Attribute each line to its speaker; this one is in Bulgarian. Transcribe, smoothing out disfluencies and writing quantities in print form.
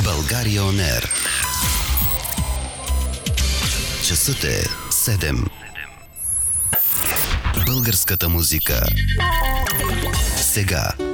Speaker 1: България On Air. Часът е 7. Българската музика. Сега.